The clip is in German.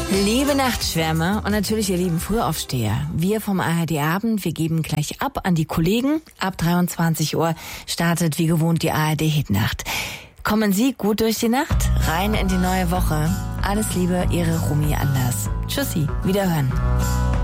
Liebe Nachtschwärmer und natürlich ihr lieben Frühaufsteher. Wir vom ARD Abend, wir geben gleich ab an die Kollegen. Ab 23 Uhr startet wie gewohnt die ARD Hitnacht. Kommen Sie gut durch die Nacht, rein in die neue Woche. Alles Liebe, Ihre Romy Anders. Tschüssi, wiederhören.